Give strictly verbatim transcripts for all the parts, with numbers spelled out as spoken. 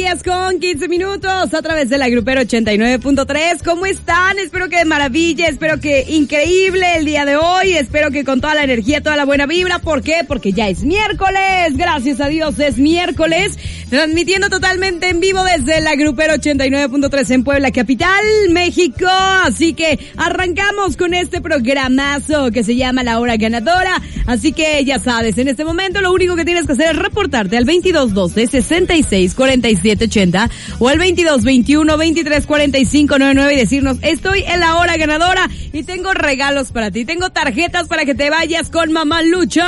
diez con quince minutos a través de la Grupera ochenta y nueve punto tres. ¿Cómo están? Espero que de maravilla, espero que increíble el día de hoy, espero que con toda la energía, toda la buena vibra. ¿Por qué? Porque ya es miércoles, gracias a Dios es miércoles, transmitiendo totalmente en vivo desde la Grupera ochenta y nueve punto tres en Puebla, capital, México. Así que arrancamos con este programazo que se llama La Hora Ganadora. Así que ya sabes, en este momento lo único que tienes que hacer es reportarte al veintidós doce sesenta y seis cuarenta y siete ochenta o al veintidós veintiuno veintitrés cuarenta y cinco noventa y nueve y decirnos: estoy en La Hora Ganadora y tengo regalos para ti, tengo tarjetas para que te vayas con Mamá Lucho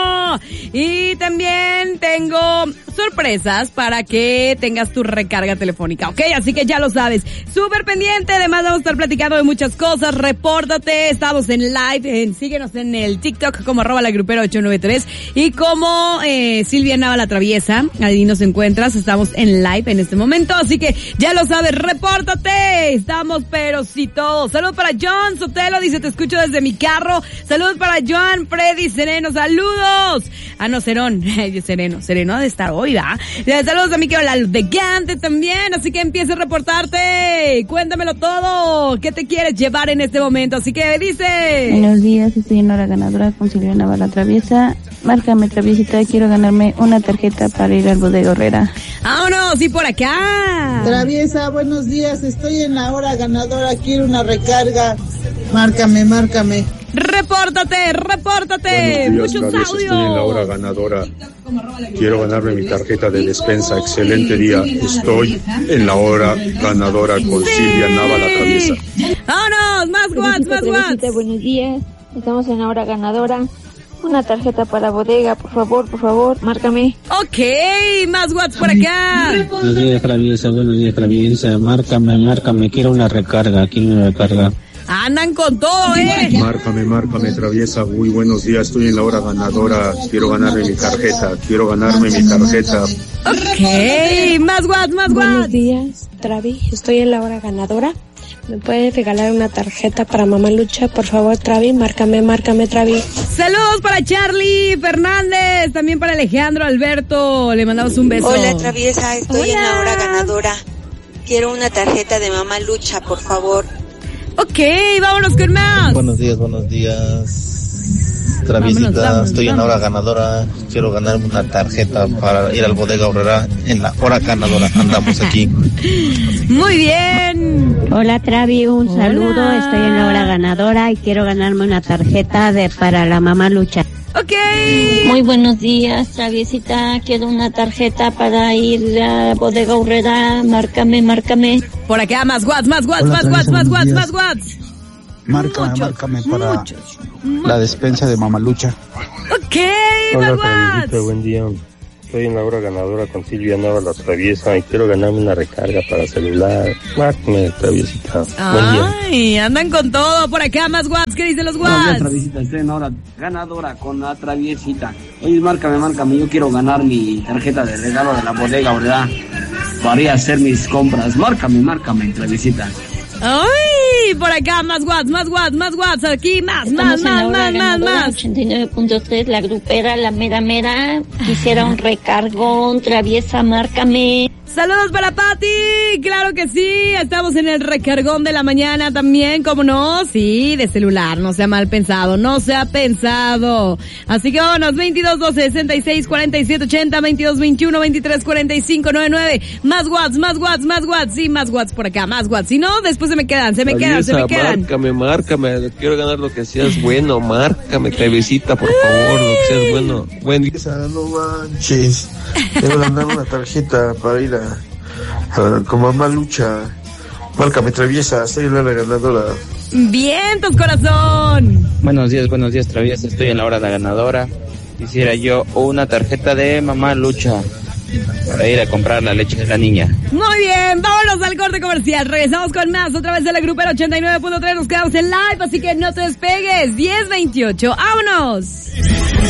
y también tengo sorpresas para que tengas tu recarga telefónica, ¿ok? Así que ya lo sabes, súper pendiente. Además vamos a estar platicando de muchas cosas. Repórtate, estamos en live, en, síguenos en el TikTok como arroba la grupera ocho nueve tres y como eh, Silvia Nava la Traviesa, ahí nos encuentras, estamos en live en este momento, así que ya lo sabes, repórtate, estamos pero sí todos. Saludos para John Sotelo, dice: te escucho desde mi carro. Saludos para Joan, Freddy, Sereno, saludos. Ah, no, Serón, Sereno, Sereno ha de estar hoy, ¿va? Saludos a mi querido Lalo de Gante también, así que empieza a reportarte, cuéntamelo todo, ¿qué te quieres llevar en este momento? Así que dice: buenos días, estoy en Hora Ganadora con Silvia Nava la Traviesa. Márcame, Traviesita, quiero ganarme una tarjeta para ir al Bodega Aurrera. ¡Vámonos! Y por acá. Traviesa, buenos días, estoy en La Hora Ganadora, quiero una recarga. Márcame, márcame. Repórtate, repórtate. Buenos días, muchos Traviesa, audios. estoy en La Hora Ganadora. Quiero ganarme mi tarjeta de despensa. Excelente día. Estoy en La Hora Ganadora con sí. Silvia Nava la Traviesa. ¡Vámonos! Más watts, más watts. Buenos días, estamos en La Hora Ganadora. Una tarjeta para bodega, por favor, por favor, márcame. Ok, más watts por acá. Buenos días, Traviesa, buenos días, Traviesa. Márcame, márcame, quiero una recarga, quiero una recarga. Andan con todo, ¿eh? Márcame, márcame, Traviesa. Muy buenos días, estoy en La Hora Ganadora. Quiero ganarme mi tarjeta, quiero ganarme mi tarjeta. Ok, más watts, más watts. Buenos días, Travi, estoy en La Hora Ganadora. ¿Me puedes regalar una tarjeta para Mamá Lucha? Por favor, Travi, márcame, márcame, Travi. Saludos para Charlie Fernández, también para Alejandro Alberto, le mandamos un beso. Hola, Traviesa, estoy Hola. en La Hora Ganadora. Quiero una tarjeta de Mamá Lucha, por favor. Ok, vámonos con más. Buenos días, buenos días. Traviesita, Vámonos, vámonos, estoy en La vámonos. Hora Ganadora. Quiero ganarme una tarjeta para ir al Bodega Aurrera en La Hora Ganadora. Andamos aquí. Muy bien. Hola, Travi, un Hola. saludo. Estoy en La Hora Ganadora y quiero ganarme una tarjeta de para la Mamá Lucha. Ok. Muy buenos días, Traviesita. Quiero una tarjeta para ir a Bodega Aurrera. Márcame, márcame. Por acá, más watts, más watts, Hola, más watts, Traviesa, más buenos watts, días. más watts. Márcame, Muchos, márcame para muchos, la despensa de Mamalucha. Ok, Hola, más Traviesita, watts. buen día. Estoy en La Hora Ganadora con Silvia Nava la Traviesa y quiero ganarme una recarga para celular. Márcame, Traviesita. Buen día. Ay, andan con todo. Por acá, más watts. ¿Qué dicen los Buenos días, watts? Traviesita, estoy en Hora Ganadora con la Traviesita. Oye, márcame, márcame, yo quiero ganar mi tarjeta de regalo de la Bodega, ¿verdad? Para ir a hacer mis compras. Márcame, márcame, Traviesita. Ay, por acá, más watts, más watts, más watts. Aquí, más, más, Estamos en más, La Hora más, más, Ganadora, más. ochenta y nueve punto tres, la grupera, la mera mera. Quisiera un recargón, Traviesa, márcame. Saludos para Pati, claro que sí, estamos en el recargón de la mañana también, ¿cómo no? Sí, de celular, no sea mal pensado, no sea pensado. Así que vámonos, veintidós doce sesenta y seis cuarenta y siete ochenta, veintidós veintiuno veintitrés cuarenta y cinco noventa y nueve, más watts, más watts, más watts, sí, más watts por acá, más watts, si no, después se me quedan, se me quedan, se me quedan. Márcame, márcame, quiero ganar lo que seas bueno, márcame, Traviesita, por favor, lo que seas bueno. Buen día. No manches, quiero ganar una tarjeta para ir a, a con Mamá Lucha. Márcame, Traviesa, soy la ganadora. Vientos, corazón. Buenos días, buenos días, Traviesa, estoy en La Hora Ganadora. Quisiera yo una tarjeta de Mamá Lucha para ir a comprar la leche de la niña. Muy bien, vámonos al corte comercial. Regresamos con más otra vez de la Grupera ochenta y nueve punto tres. Nos quedamos en live, así que no te despegues. diez veintiocho, vámonos.